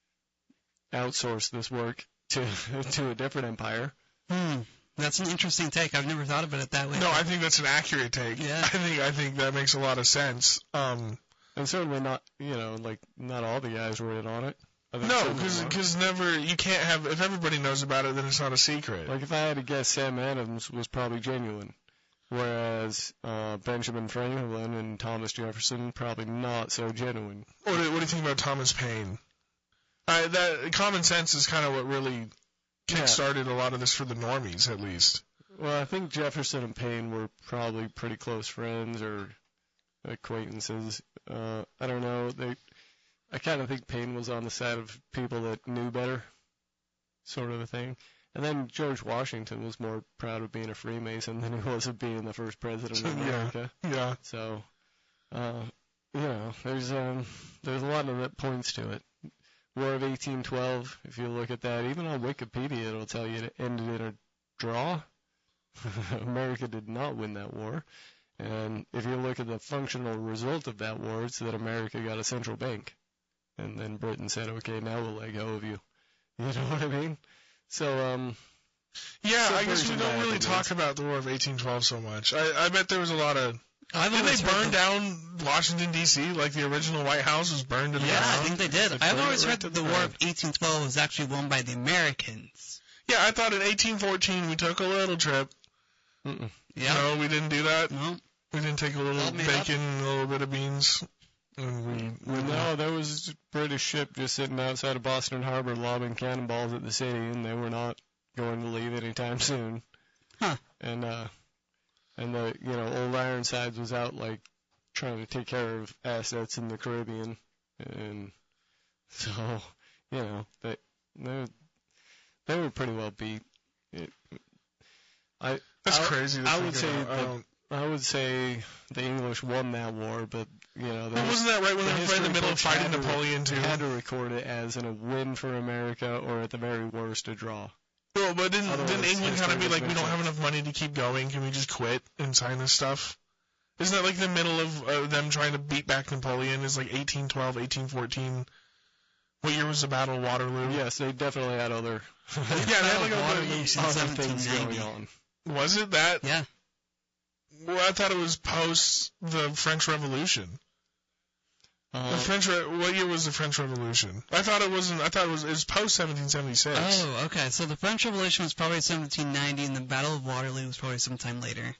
outsource this work to to a different empire? Hmm. That's an interesting take. I've never thought about it that way. No, I think that's an accurate take. Yeah. I think I think that makes a lot of sense. Um, and certainly not, you know, like not all the guys were in on it. No, because never you can't have if everybody knows about it, then it's not a secret. Like if I had to guess, Sam Adams was probably genuine, whereas uh, Benjamin Franklin and Thomas Jefferson probably not so genuine. What do, what do you think about Thomas Paine? Uh, that common sense is kind of what really kick-started a lot of this for the normies, at least. Well, I think Jefferson and Paine were probably pretty close friends or acquaintances. Uh, I don't know. They, I kind of think Paine was on the side of people that knew better, sort of a thing. And then George Washington was more proud of being a Freemason than he was of being the first president of America. Yeah. yeah. So, uh, you know, there's um, there's a lot of that points to it. War of eighteen twelve, if you look at that, even on Wikipedia, it'll tell you it ended in a draw. America did not win that war. And if you look at the functional result of that war, it's that America got a central bank. And then Britain said, okay, now we'll let go of you. You know what I mean? So, um... Yeah, I guess we don't really talk about the War of eighteen twelve so much. I, I bet there was a lot of... I've did they burn down Washington, D C? Like the original White House was burned to the yeah, ground? Yeah, I think they did. I've always heard that the War of eighteen twelve was actually won by the Americans. Yeah, I thought in eighteen fourteen we took a little trip. Mm-mm. Yeah. No, we didn't do that? No. We didn't take a little bacon, a little bit of beans? And we, we no, there was a British ship just sitting outside of Boston Harbor lobbing cannonballs at the city, and they were not going to leave anytime soon. Huh. And, uh... And the, you know, old Ironsides was out, like, trying to take care of assets in the Caribbean. And so, you know, they, they, they were pretty well beat. It, I, That's I, crazy. To I think would say, about. I, don't... I would say the English won that war, but, you know, well, wasn't that right when the they were right in the middle of fighting Napoleon, to, too? They had to record it as in a win for America, or at the very worst, a draw. Well, but didn't, Otherwise, didn't England kind of be like, we don't sense. have enough money to keep going, can we just quit and sign this stuff? Isn't that like the middle of uh, them trying to beat back Napoleon? Is like eighteen twelve, eighteen fourteen. What year was the Battle of Waterloo? Yes, they definitely had other, yeah, they had like other, other things going on. Was it that? Yeah. Well, I thought it was post the French Revolution. Uh, the French. Re- what year was the French Revolution? I thought it wasn't. I thought it was. It was post seventeen seventy-six. Oh, okay. So the French Revolution was probably seventeen ninety, and the Battle of Waterloo was probably sometime later.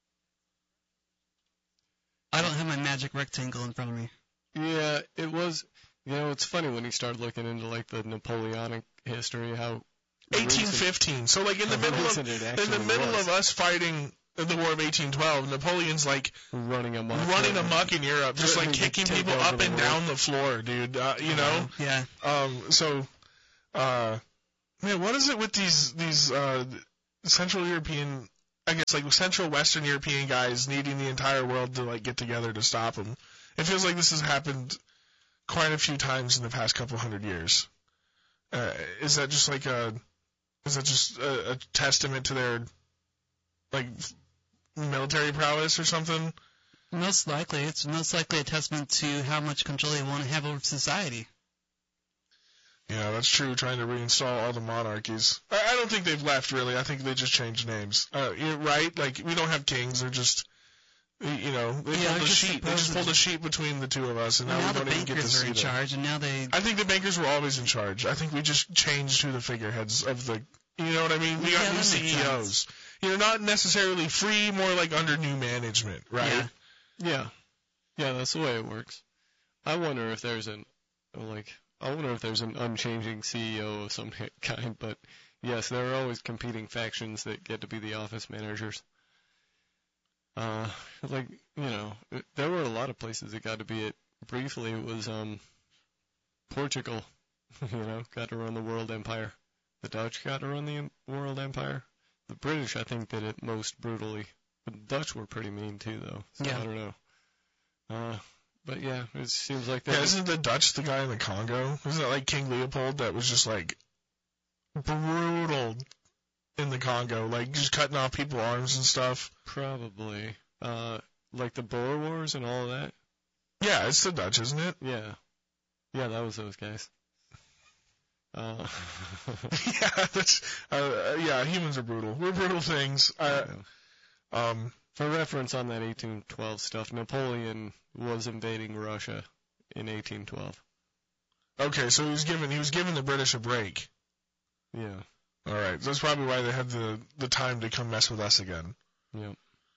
I don't have my magic rectangle in front of me. Yeah, it was. You know, it's funny when you start looking into like the Napoleonic history, how eighteen fifteen. So like in the middle of in the middle was. of us fighting the War of eighteen twelve, Napoleon's like running amok, running amok in Europe, just like kicking people up and down the floor, dude. Uh, you know? Yeah. Um. So, uh, man, what is it with these these uh Central European, I guess like Central Western European guys needing the entire world to like get together to stop them? It feels like this has happened quite a few times in the past couple hundred years. Uh, is that just like a, is that just a, a testament to their, like, military prowess or something? Most likely. It's most likely a testament to how much control they want to have over society. Yeah, that's true, trying to reinstall all the monarchies. I, I don't think they've left, really. I think they just changed names. Uh, you're right? Like, we don't have kings. They're just... You know, they yeah, pulled a sheet. They just pulled a sheet between the two of us, and now, now we don't even get to see them. The bankers are in charge, and now they. I think the bankers were always in charge. I think we just changed who the figureheads of the. You know what I mean? We got yeah, new C E Os. Sense. You know, not necessarily free, more like under new management, right? Yeah. Yeah. Yeah, that's the way it works. I wonder if there's an, like, I wonder if there's an unchanging C E O of some kind. But yes, there are always competing factions that get to be the office managers. Uh, like, you know, there were a lot of places that got to be it. Briefly, it was, um, Portugal, you know, got to run the world empire. The Dutch got to run the world empire. The British, I think, did it most brutally. But the Dutch were pretty mean, too, though. So yeah. I don't know. Uh, but yeah, it seems like that. Yeah, isn't the Dutch the guy in the Congo? Isn't that like King Leopold that was just, like, brutal in the Congo, like just cutting off people's arms and stuff? Probably. Uh, like the Boer Wars and all of that? Yeah, it's the Dutch, isn't it? Yeah. Yeah, that was those guys. Uh. yeah, that's, uh, yeah, humans are brutal. We're brutal things. Uh, um, For reference on that eighteen twelve stuff, Napoleon was invading Russia in eighteen twelve. Okay, so he was giving, he was giving the British a break. Yeah. All right, that's probably why they had the the time to come mess with us again. Yep.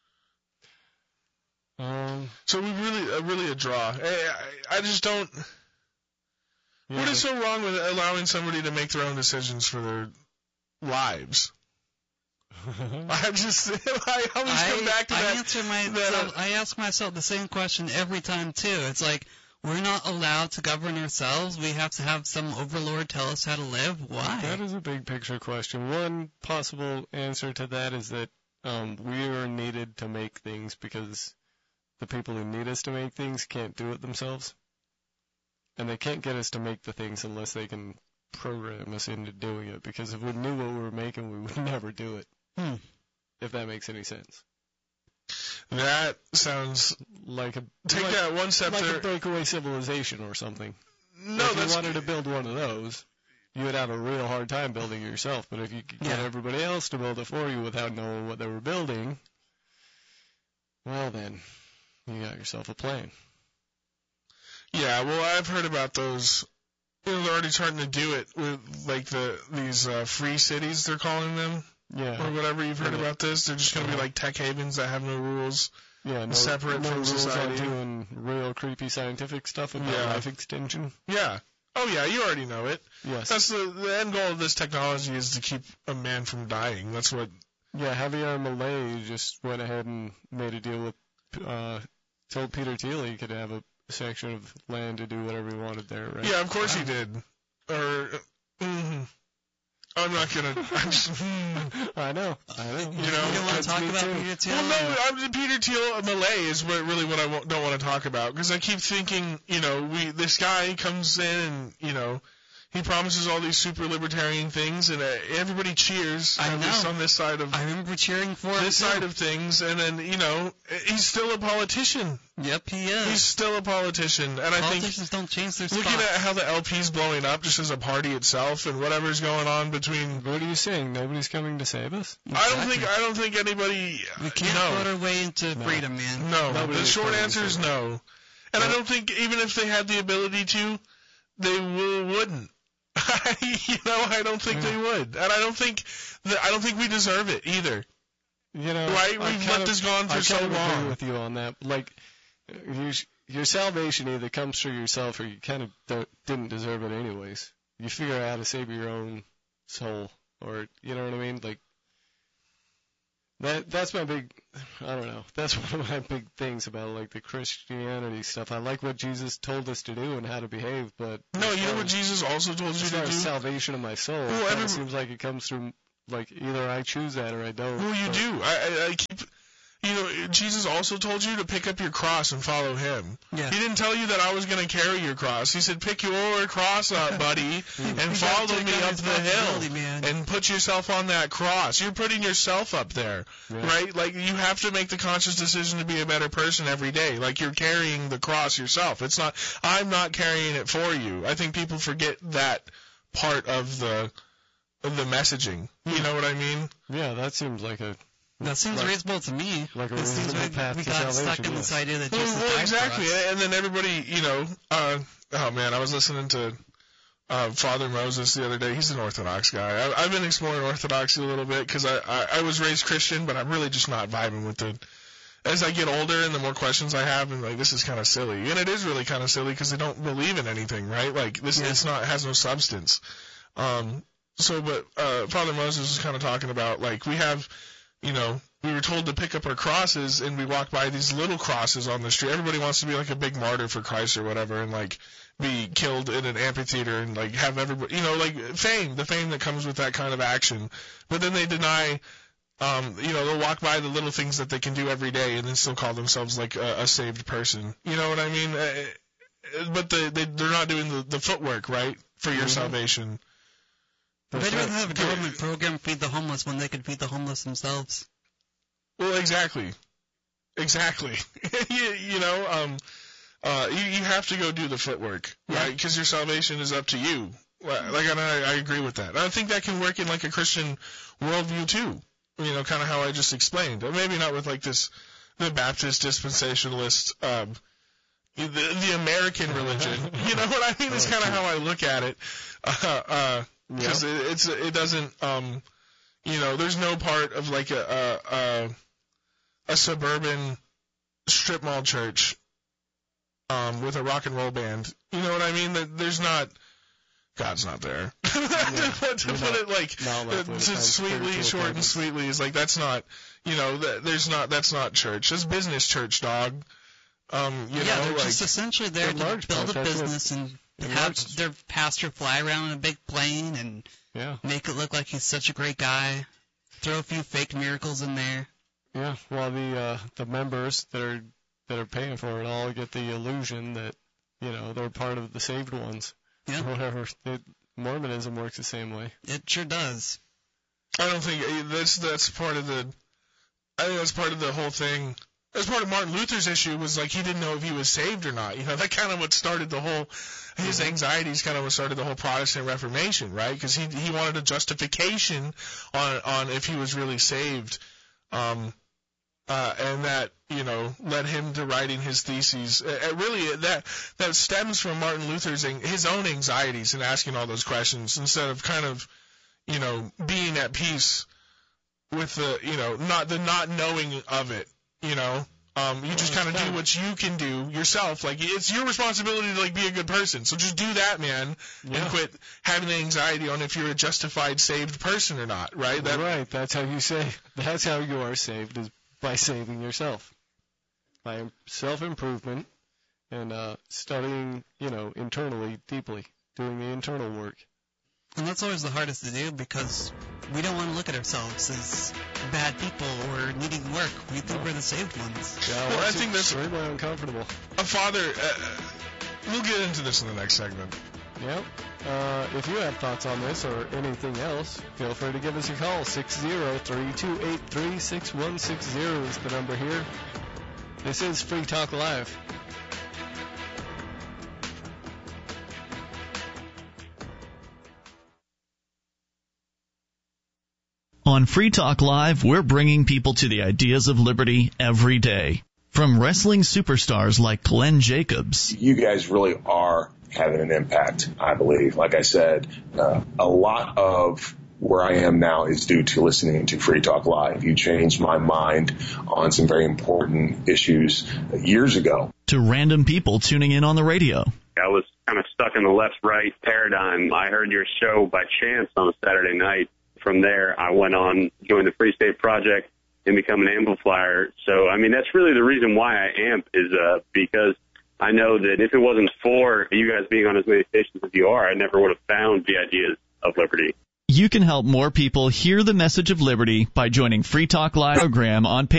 Um. So we really, uh, really a draw. I, I, I just don't. Yeah. What is so wrong with allowing somebody to make their own decisions for their lives? I just, I always I, come back to I that. Answer myself, I ask myself the same question every time too. It's like, we're not allowed to govern ourselves. We have to have some overlord tell us how to live. Why? That is a big picture question. One possible answer to that is that um, we are needed to make things because the people who need us to make things can't do it themselves. And they can't get us to make the things unless they can program us into doing it. Because if we knew what we were making, we would never do it. Hmm. If that makes any sense. That sounds like a take like, that one step like there. a breakaway civilization or something. No, if that's you wanted to build one of those, you would have a real hard time building it yourself. But if you could get yeah. everybody else to build it for you without knowing what they were building, well then, you got yourself a plane. Yeah, well, I've heard about those. You know, they're already starting to do it with like the these uh, free cities they're calling them. Yeah. Or whatever you've heard yeah. about this. They're just going to be like tech havens that have no rules. Yeah, no, separate no from rules society. On doing real creepy scientific stuff about yeah. life extension. Yeah. Oh yeah, you already know it. Yes. That's the the end goal of this technology is to keep a man from dying. That's what. Yeah, Javier Milei just went ahead and made a deal with, uh, told Peter Thiel he could have a section of land to do whatever he wanted there, right? Yeah, of course wow. he did. Or. Mm, I'm not gonna. I'm just, hmm. I know. I know. You know. You don't want to talk about too. Peter Thiel. Well, no. I'm, Peter Thiel Millet is what, really what I w- don't want to talk about because I keep thinking, you know, we this guy comes in and you know, he promises all these super libertarian things, and uh, everybody cheers. I at know. least on this side of I remember cheering for him this too. side of things, and then you know he's still a politician. Yep, he is. He's still a politician, and I think politicians don't change their looking spots. at how the L P's blowing up just as a party itself, and whatever's going on between. What are you saying? Nobody's coming to save us? I don't think I don't think anybody. We can't no. vote our way into No. freedom, man. No, Nobody the is short coming to answer is save us. no. And I don't think even if they had the ability to, they will, wouldn't. you know, I don't think Yeah. they would, and I don't think that I don't think we deserve it either. You know, Right? I We've kind let of- this go on for I so kind of long. agree with you on that. Like, you, your salvation either comes through yourself or you kind of don't, didn't deserve it anyways. You figure out how to save your own soul, or you know what I mean? Like, that that's my big. I don't know. That's one of my big things about like the Christianity stuff. I like what Jesus told us to do and how to behave, but No, as you know far what as- Jesus also told you as to far do? as salvation of my soul, Well, it kinda every- seems like it comes through. Like either I choose that or I don't. Well, you but- do. I, I, I keep. You know, Jesus also told you to pick up your cross and follow Him. Yeah. He didn't tell you that I was going to carry your cross. He said, pick your cross up, buddy, and You follow gotta take me on up the hill. responsibility, man. And put yourself on that cross. You're putting yourself up there, Yeah. right? Like, you have to make the conscious decision to be a better person every day. Like, you're carrying the cross yourself. It's not, I'm not carrying it for you. I think people forget that part of the, of the messaging. You know what I mean? Yeah, that seems like a That seems like- reasonable to me. like a It seems reasonable like path we to got salvation, stuck in this yes. idea that Well, Jesus well, died exactly. for us. And then everybody, you know, uh, oh man, I was listening to uh, Father Moses the other day. He's an Orthodox guy. I, I've been exploring Orthodoxy a little bit because I, I, I was raised Christian, but I'm really just not vibing with it. As I get older and the more questions I have, and like, this is kind of silly. And it is really kind of silly because they don't believe in anything, right? Like, this, Yeah. it's not, it has no substance. Um, so, but, uh, Father Moses was kind of talking about, like, we have, you know, we were told to pick up our crosses, and we walk by these little crosses on the street. Everybody wants to be like a big martyr for Christ or whatever, and like be killed in an amphitheater and like have everybody, you know, like fame, the fame that comes with that kind of action. But then they deny, um, you know, they'll walk by the little things that they can do every day, and then still call themselves like a, a saved person. You know what I mean? Uh, but the, they they're not doing the, the footwork, right, for your Mhm. salvation. They'd rather have a government program feed the homeless when they could feed the homeless themselves. Well, exactly, exactly. you, you know, um, uh, you you have to go do the footwork, right? Because your salvation is up to you. Like, and I, I agree with that. And I think that can work in like a Christian worldview too. You know, kind of how I just explained. Or maybe not with like this, the Baptist dispensationalist, um, the the American religion. You know what I mean? It's kind of how I look at it. Uh, uh, because it, it's it doesn't um, you know, there's no part of like a a, a, a suburban strip mall church um, with a rock and roll band. You know what I mean? That there's not. God's not there. Yeah, to put, to put not- it like not uh, like when it to comes to sweetly, spiritual short and appointments. sweetly is like that's not. You know, that, there's not. That's not church. That's business church, dog. Um, you yeah, know, they're like just essentially there in to large build part, a that's what- business and in have large- their pastor fly around in a big plane and Yeah. make it look like he's such a great guy. Throw a few fake miracles in there. Yeah. Well, the uh, the members that are that are paying for it all get the illusion that you know they're part of the saved ones. Yeah. Or whatever. It, Mormonism works the same way. It sure does. I don't think that's that's part of the. I think that's part of the whole thing. That's part of Martin Luther's issue was like he didn't know if he was saved or not. You know, that kind of what started the whole. His anxieties kind of what started the whole Protestant Reformation, right? Because he he wanted a justification on on if he was really saved, um, uh, and that you know led him to writing his theses. Uh, really, that that stems from Martin Luther's his own anxieties in asking all those questions instead of kind of you know being at peace with the you know not the not knowing of it. You know, um, you just kind of do what you can do yourself. Like it's your responsibility to like be a good person. So just do that, man, Yeah. and quit having the anxiety on if you're a justified saved person or not. Right? That, right. That's how you say. That's how you are saved is by saving yourself, by self improvement and uh, studying, you know, internally, deeply, doing the internal work. And that's always the hardest to do because we don't want to look at ourselves as bad people or needing work. We think we're the saved ones. Yeah, Well, I it's think that's- extremely uncomfortable. a father. Uh, we'll get into this in the next segment. Yep. Uh, if you have thoughts on this or anything else, feel free to give us a call. six zero three two eight three six one six zero is the number here. This is Free Talk Live. On Free Talk Live, we're bringing people to the ideas of liberty every day. From wrestling superstars like Glenn Jacobs. You guys really are having an impact, I believe. Like I said, uh, a lot of where I am now is due to listening to Free Talk Live. You changed my mind on some very important issues years ago. To random people tuning in on the radio. I was kind of stuck in the left-right paradigm. I heard your show by chance on a Saturday night. From there, I went on, joined the Free State Project, and become an amplifier. So, I mean, that's really the reason why I amp is uh, because I know that if it wasn't for you guys being on as many stations as you are, I never would have found the ideas of liberty. You can help more people hear the message of liberty by joining Free Talk Live program on